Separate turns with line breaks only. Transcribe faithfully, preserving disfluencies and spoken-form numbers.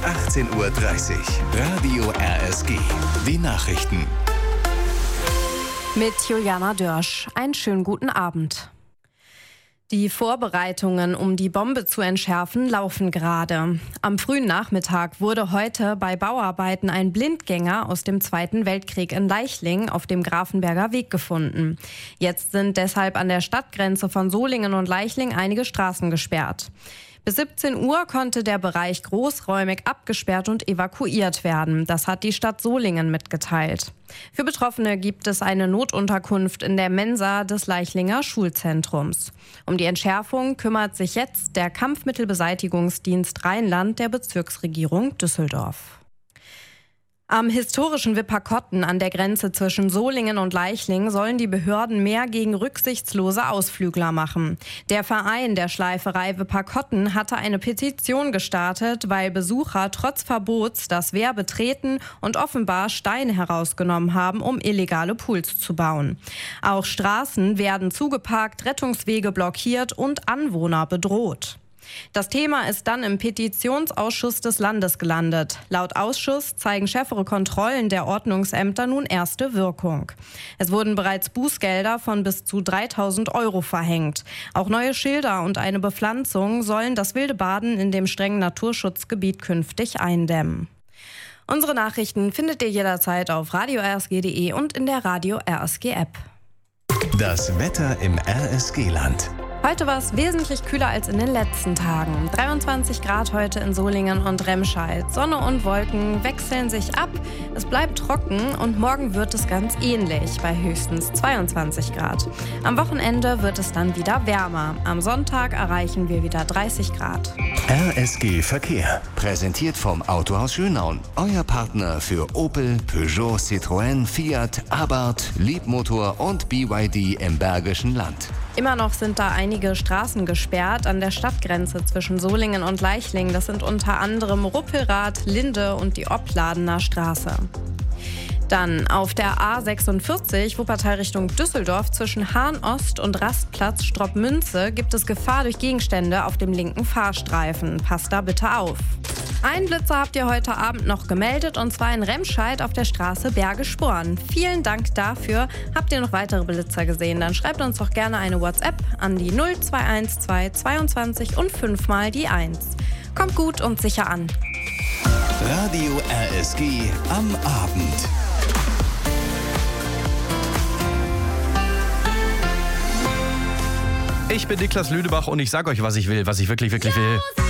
achtzehn Uhr dreißig. Radio R S G. Die Nachrichten.
Mit Juliana Dörsch. Einen schönen guten Abend. Die Vorbereitungen, um die Bombe zu entschärfen, laufen gerade. Am frühen Nachmittag wurde heute bei Bauarbeiten ein Blindgänger aus dem Zweiten Weltkrieg in Leichling auf dem Grafenberger Weg gefunden. Jetzt sind deshalb an der Stadtgrenze von Solingen und Leichling einige Straßen gesperrt. Bis siebzehn Uhr konnte der Bereich großräumig abgesperrt und evakuiert werden. Das hat die Stadt Solingen mitgeteilt. Für Betroffene gibt es eine Notunterkunft in der Mensa des Leichlinger Schulzentrums. Um die Entschärfung kümmert sich jetzt der Kampfmittelbeseitigungsdienst Rheinland der Bezirksregierung Düsseldorf. Am historischen Wipperkotten an der Grenze zwischen Solingen und Leichling sollen die Behörden mehr gegen rücksichtslose Ausflügler machen. Der Verein der Schleiferei Wipperkotten hatte eine Petition gestartet, weil Besucher trotz Verbots das Wehr betreten und offenbar Steine herausgenommen haben, um illegale Pools zu bauen. Auch Straßen werden zugeparkt, Rettungswege blockiert und Anwohner bedroht. Das Thema ist dann im Petitionsausschuss des Landes gelandet. Laut Ausschuss zeigen schärfere Kontrollen der Ordnungsämter nun erste Wirkung. Es wurden bereits Bußgelder von bis zu dreitausend Euro verhängt. Auch neue Schilder und eine Bepflanzung sollen das wilde Baden in dem strengen Naturschutzgebiet künftig eindämmen. Unsere Nachrichten findet ihr jederzeit auf radio r s g punkt d e und in der Radio R S G App.
Das Wetter im R S G-Land.
Heute war es wesentlich kühler als in den letzten Tagen. dreiundzwanzig Grad heute in Solingen und Remscheid. Sonne und Wolken wechseln sich ab. Es bleibt trocken und morgen wird es ganz ähnlich bei höchstens zweiundzwanzig Grad. Am Wochenende wird es dann wieder wärmer. Am Sonntag erreichen wir wieder dreißig Grad.
R S G Verkehr. Präsentiert vom Autohaus Schönaun. Euer Partner für Opel, Peugeot, Citroën, Fiat, Abarth, Leapmotor und B Y D im Bergischen Land.
Immer noch sind da einige Straßen gesperrt an der Stadtgrenze zwischen Solingen und Leichling. Das sind unter anderem Ruppelrath, Linde und die Opladener Straße. Dann auf der A sechsundvierzig Wuppertal Richtung Düsseldorf zwischen Hahn-Ost und Rastplatz Stroppmünze gibt es Gefahr durch Gegenstände auf dem linken Fahrstreifen. Passt da bitte auf. Einen Blitzer habt ihr heute Abend noch gemeldet, und zwar in Remscheid auf der Straße Berge-Sporn. Vielen Dank dafür. Habt ihr noch weitere Blitzer gesehen? Dann schreibt uns doch gerne eine WhatsApp an die null zwei eins zwei zweiundzwanzig und fünf mal die eins. Kommt gut und sicher an.
Radio R S G am Abend.
Ich bin Niklas Lüdebach und ich sage euch, was ich will, was ich wirklich, wirklich will.